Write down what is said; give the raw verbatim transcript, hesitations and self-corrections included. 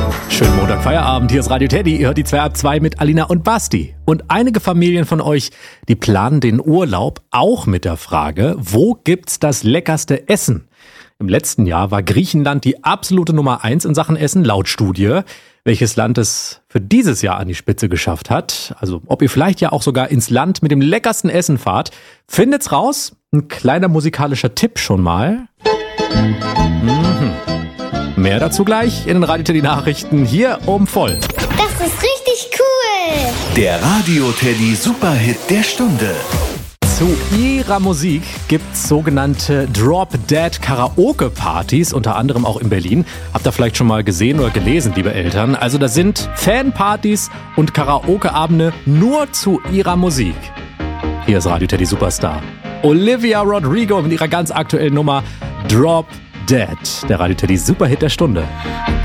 Schönen Montag, Feierabend. Hier ist Radio Teddy. Ihr hört die zwei ab zwei mit Alina und Basti. Und einige Familien von euch, die planen den Urlaub auch mit der Frage, wo gibt's das leckerste Essen? Im letzten Jahr war Griechenland die absolute Nummer eins in Sachen Essen, laut Studie. Welches Land es für dieses Jahr an die Spitze geschafft hat, also ob ihr vielleicht ja auch sogar ins Land mit dem leckersten Essen fahrt, findet's raus. Ein kleiner musikalischer Tipp schon mal. Mhm. Mehr dazu gleich in den Radio Teddy Nachrichten hier um voll. Das ist richtig cool. Der Radio Teddy Superhit der Stunde. Zu ihrer Musik gibt's sogenannte Drop-Dead-Karaoke-Partys, unter anderem auch in Berlin. Habt ihr vielleicht schon mal gesehen oder gelesen, liebe Eltern? Also das sind Fanpartys und Karaoke-Abende nur zu ihrer Musik. Hier ist Radio Teddy Superstar Olivia Rodrigo mit ihrer ganz aktuellen Nummer Drop Dead, der Radio Teddy Superhit der Stunde.